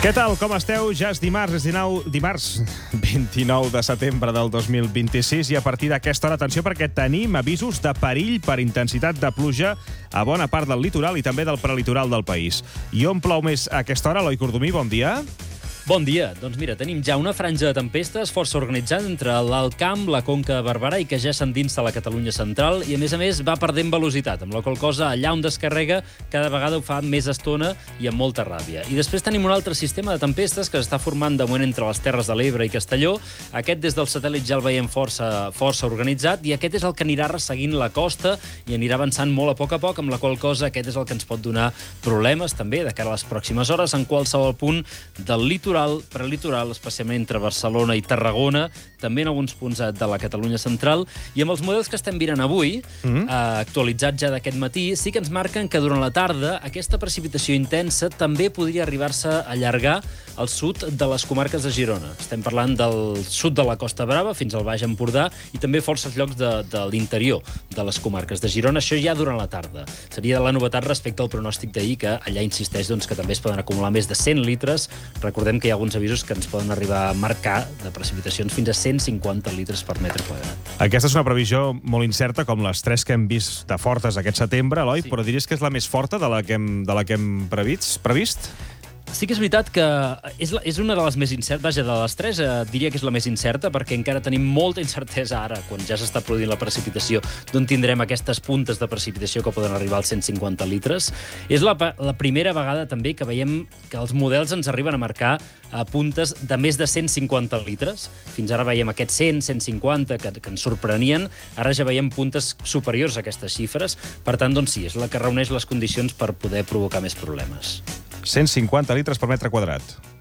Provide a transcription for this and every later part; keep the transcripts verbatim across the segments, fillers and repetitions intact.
Què tal, com esteu? Ja és dimarts, és dinou, dimarts vint-i-nou de setembre del dos mil vint-i-sis i a partir d'aquesta hora, atenció, perquè tenim avisos de perill per intensitat de pluja a bona part del litoral i també del prelitoral del país. I on plou més a aquesta hora? Eloi Cordomí, bon dia. Bon dia. Doncs mira, tenim ja una franja de tempestes força organitzada entre l'Alt Camp, la Conca de Barberà i que ja s'endinsa a la Catalunya central i, a més a més, va perdent velocitat, amb la qual cosa allà on descarrega cada vegada ho fa més estona i amb molta ràbia. I després tenim un altre sistema de tempestes que s'està formant de moment entre les Terres de l'Ebre i Castelló. Aquest des del satèl·lit ja el veiem força, força organitzat i aquest és el que anirà resseguint la costa i anirà avançant molt a poc a poc, amb la qual cosa aquest és el que ens pot donar problemes també de cara a les pròximes hores en qualsevol punt del litoral, prelitoral, especialment entre Barcelona i Tarragona, també en alguns punts de la Catalunya central, i amb els models que estem mirant avui, mm-hmm. eh, actualitzats ja d'aquest matí, sí que ens marquen que durant la tarda aquesta precipitació intensa també podria arribar-se a allargar al sud de les comarques de Girona. Estem parlant del sud de la Costa Brava fins al Baix Empordà i també forces llocs de, de l'interior de les comarques de Girona. Això ja durant la tarda. Seria la novetat respecte al pronòstic d'ahir, que allà insisteix doncs, que també es poden acumular més de cent litres. Recordem que hi ha alguns avisos que ens poden arribar a marcar de precipitacions fins a cent cinquanta litres per metre quadrat. Aquesta és una previsió molt incerta, com les tres que hem vist de fortes aquest setembre, Eloi, sí. Però diries que és la més forta de la que hem, de la que hem previst, previst? Sí que és veritat que és, la, és una de les més incertes. Vaja, de les tres, eh, diria que és la més incerta, perquè encara tenim molta incertesa ara, quan ja s'està produint la precipitació, d'on tindrem aquestes puntes de precipitació que poden arribar als cent cinquanta litres. És la, la primera vegada també que veiem que els models ens arriben a marcar a puntes de més de cent cinquanta litres. Fins ara veiem aquests cent, cent cinquanta, que, que ens sorprenien. Ara ja veiem puntes superiors a aquestes xifres. Per tant, doncs sí, és la que reuneix les condicions per poder provocar més problemes. cent cinquanta litres per metre quadrat.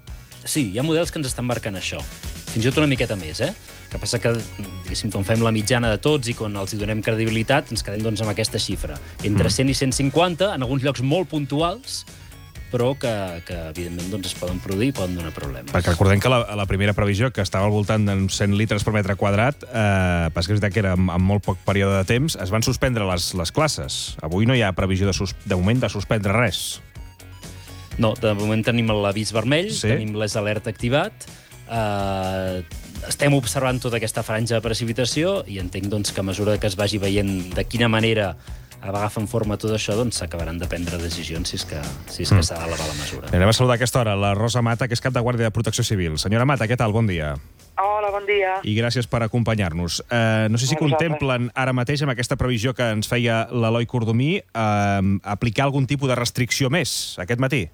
Sí, hi ha models que ens estan marcant això. Fins i tot una miqueta més, eh? Que passa que, diguéssim, quan fem la mitjana de tots i quan els hi donem credibilitat, ens quedem doncs, amb aquesta xifra. Entre cent i cent cinquanta, en alguns llocs molt puntuals, però que, que evidentment, doncs, es poden produir i poden donar problemes. Perquè recordem que la, la primera previsió, que estava al voltant d'uns cent litres per metre quadrat, eh, pas que és que era amb, amb molt poc període de temps, es van suspendre les, les classes. Avui no hi ha previsió de, sus, de moment de suspendre res. No, de moment tenim l'avís vermell, sí. Tenim l'S Alert activat, eh, estem observant tota aquesta franja de precipitació i entenc doncs, que a mesura que es vagi veient de quina manera agafen forma tot això, doncs s'acabaran de prendre decisions si és que, si és que mm. s'ha d'elevar la mesura. Anem a saludar a aquesta hora la Rosa Mata, que és cap de Guàrdia de Protecció Civil. Senyora Mata, què tal? Bon dia. Hola, bon dia. I gràcies per acompanyar-nos. Eh, no sé si contemplen ara mateix, amb aquesta previsió que ens feia l'Eloi Cordomí, eh, aplicar algun tipus de restricció més aquest matí?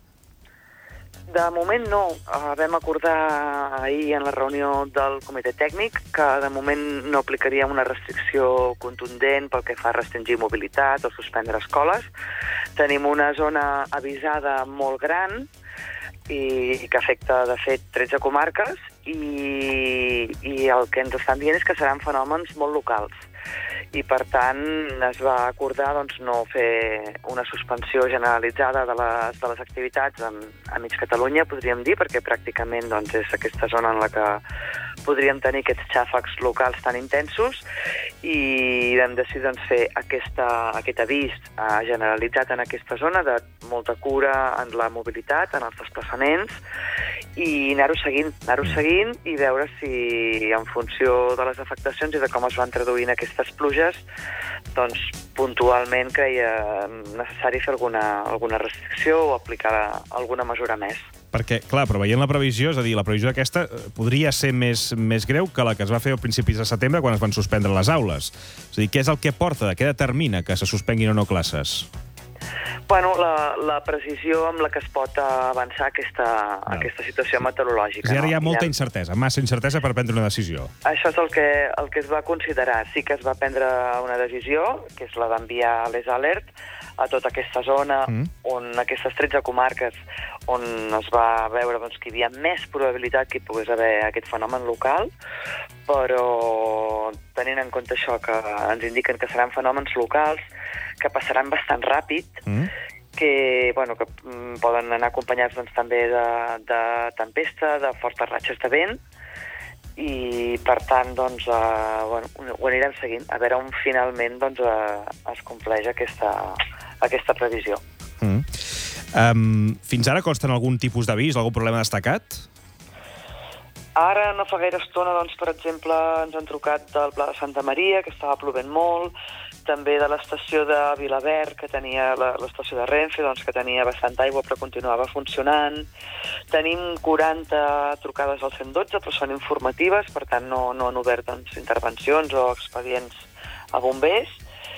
De moment no. Uh, vam acordar ahir en la reunió del comitè tècnic que de moment no aplicaríem una restricció contundent pel que fa a restringir mobilitat o suspendre escoles. Tenim una zona avisada molt gran i que afecta, de fet, tretze comarques i, i el que ens estan dient és que seran fenòmens molt locals. I, per tant, es va acordar doncs, no fer una suspensió generalitzada de les, de les activitats a, a mig Catalunya, podríem dir, perquè pràcticament doncs, és aquesta zona en la que podríem tenir aquests xàfecs locals tan intensos i vam decidir doncs, fer aquesta, aquest avís eh, generalitzat en aquesta zona de molta cura en la mobilitat, en els desplaçaments i anar-ho seguint, anar-ho seguint i veure si en funció de les afectacions i de com es van traduint aquestes pluges, doncs puntualment creia necessari fer alguna, alguna restricció o aplicar alguna mesura més. Perquè, clar, però veient la previsió, és a dir, la previsió aquesta podria ser més, més greu que la que es va fer a principis de setembre quan es van suspendre les aules. És a dir, què és el que porta, què determina que se suspenguin o no classes? Bueno, la, la precisió amb la que es pot avançar aquesta, no. aquesta situació meteorològica. És a dir, ara hi ha no? molta incertesa, massa incertesa per prendre una decisió. Això és el que, el que es va considerar. Sí que es va prendre una decisió, que és la d'enviar l'S Alert a tota aquesta zona, mm. on aquestes tretze comarques on es va veure doncs, que hi havia més probabilitat que hi pogués haver aquest fenomen local, però tenint en compte això, que ens indiquen que seran fenòmens locals, que passaran bastant ràpid, mm. que, bueno, que poden anar acompanyats doncs, també de, de tempesta, de fortes ratxes de vent, i per tant doncs, eh, bueno, ho anirem seguint, a veure on finalment doncs, eh, es compleix aquesta, aquesta previsió. Mm. Um, fins ara consten algun tipus d'avís, algun problema destacat? Ara, no fa gaire estona, doncs, per exemple, ens han trucat del Pla de Santa Maria, que estava plovent molt, també de l'estació de Vilaverd, que tenia l'estació de Renfe, doncs, que tenia bastanta aigua però continuava funcionant. Tenim quaranta trucades al cent dotze, però són informatives, per tant no, no han obert doncs, intervencions o expedients a bombers.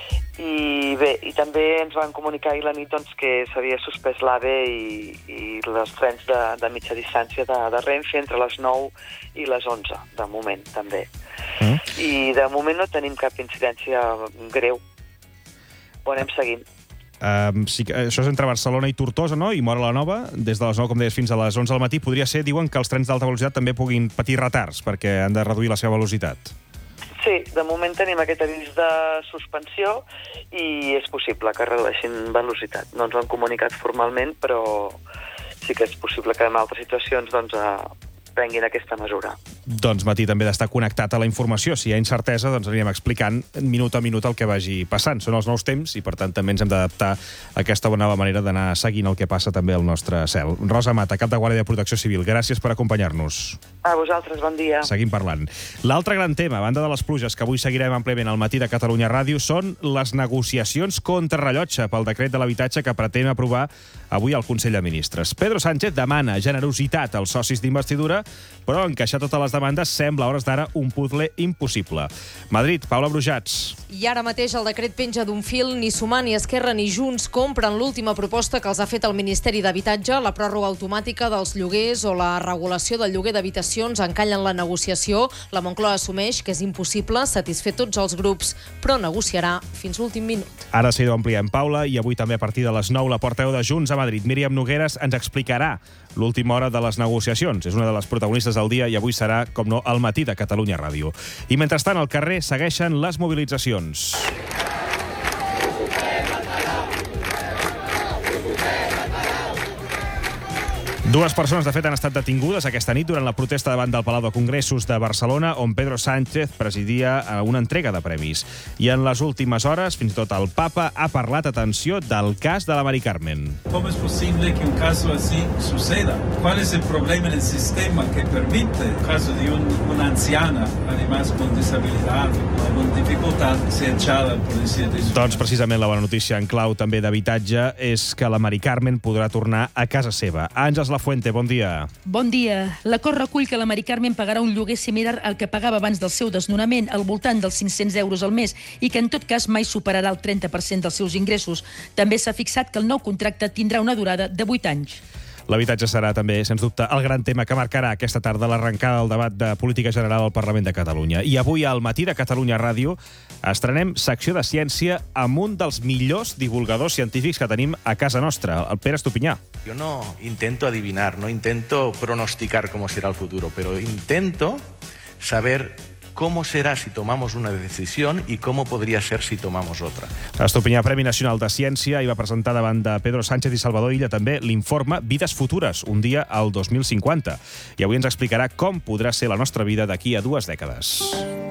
I bé, i també ens van comunicar ahir la nit doncs, que s'havia suspès l'AVE i, i els trens de, de mitja distància de, de Renfe entre les nou i les onze, de moment, també. Mm. I de moment no tenim cap incidència greu. Ho anem seguint. Um, sí, això és entre Barcelona i Tortosa, no? I Móra la Nova, des de les nou, com deies, fins a les onze del matí. Podria ser, diuen, que els trens d'alta velocitat també puguin patir retards perquè han de reduir la seva velocitat. Sí, de moment tenim aquest avís de suspensió i és possible que redueixin velocitat. No ens ho han comunicat formalment, però sí que és possible que en altres situacions doncs, prenguin aquesta mesura. Doncs Matí també d'estar connectat a la informació. Si hi ha incertesa, doncs anirem explicant minut a minut el que vagi passant. Són els nous temps i, per tant, també ens hem d'adaptar a aquesta nova manera d'anar seguint el que passa també al nostre cel. Rosa Mata, cap de Guàrdia de Protecció Civil, gràcies per acompanyar-nos. A vosaltres, bon dia. Seguim parlant. L'altre gran tema, a banda de les pluges, que avui seguirem àmpliament al Matí de Catalunya Ràdio, són les negociacions contrarrellotge pel decret de l'habitatge que pretén aprovar avui el Consell de Ministres. Pedro Sánchez demana generositat als socis d'investidura, però encaixar totes les demandes sembla a hores d'ara un puzzle impossible. Madrid, Paula Brujats. I ara mateix el decret penja d'un fil. Ni Sumar, ni Esquerra, ni Junts compren l'última proposta que els ha fet el Ministeri d'Habitatge. La pròrroga automàtica dels lloguers o la regulació del lloguer d'habitacions encallen la negociació. La Moncloa assumeix que és impossible satisfer tots els grups, però negociarà fins l'últim minut. Ara sí, ho ampliem, Paula, i avui també a partir de les nou la portaveu de Junts a Madrid, Míriam Nogueras, ens explicarà l'última hora de les negociacions. És una de les protagonistes del dia i avui serà, com no, al Matí de Catalunya Ràdio. I mentrestant, al carrer segueixen les mobilitzacions. Dues persones, de fet, han estat detingudes aquesta nit durant la protesta davant del Palau de Congressos de Barcelona, on Pedro Sánchez presidia una entrega de premis. I en les últimes hores, fins i tot el papa ha parlat, atenció, del cas de la Mari Carmen. ¿Cómo es posible que un caso así suceda? ¿Cuál es el problema en el sistema que permite el caso de un, una anciana, además con disabilidad o con dificultad, ser echada por decir de su... Doncs precisament la bona notícia en clau també d'habitatge és que la Mari Carmen podrà tornar a casa seva. Àngels Lafuente, bon dia. Bon dia. L'acord recull que la Mari Carmen pagarà un lloguer similar al que pagava abans del seu desnonament, al voltant dels cinc-cents euros al mes, i que en tot cas mai superarà el trenta per cent dels seus ingressos. També s'ha fixat que el nou contracte tindrà una durada de vuit anys. L'habitatge serà també, sens dubte, el gran tema que marcarà aquesta tarda l'arrencada del debat de política general al Parlament de Catalunya. I avui, al Matí de Catalunya Ràdio, estrenem secció de ciència amb un dels millors divulgadors científics que tenim a casa nostra, el Pere Estupinyà. Yo no intento adivinar, no intento pronosticar cómo será el futuro, pero intento saber cómo será si tomamos una decisión y cómo podría ser si tomamos otra. Estupinyà, Premi Nacional de Ciència, i va presentar davant de Pedro Sánchez i Salvador Illa també l'informe Vides Futures, un dia al dos mil cinquanta. I avui ens explicarà com podrà ser la nostra vida d'aquí a dues dècades.